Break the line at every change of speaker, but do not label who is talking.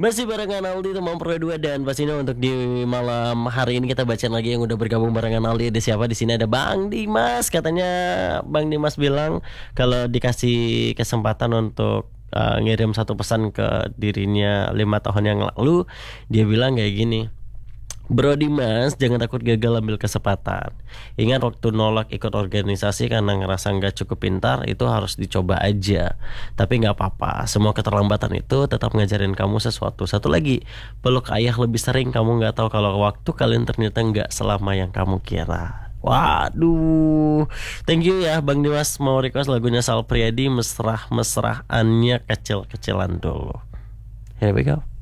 Masih barengan Aldi teman Pro 2 dan pastinya untuk di malam hari ini kita bacain lagi yang udah bergabung barengan Aldi. Ada siapa di sini? Ada Bang Dimas. Katanya Bang Dimas bilang kalau dikasih kesempatan untuk ngirim satu pesan ke dirinya 5 tahun yang lalu, dia bilang kayak gini. Bro Dimas, jangan takut gagal ambil kesempatan. Ingat waktu nolak ikut organisasi karena ngerasa nggak cukup pintar, itu harus dicoba aja. Tapi nggak apa-apa, semua keterlambatan itu tetap ngajarin kamu sesuatu. Satu lagi, peluk ayah lebih sering. Kamu nggak tahu kalau waktu kalian ternyata nggak selama yang kamu kira. Waduh, thank you ya Bang Dimas. Mau request lagunya Sal Priadi, mesra-mesraannya kecil-kecilan dulu. Here we go.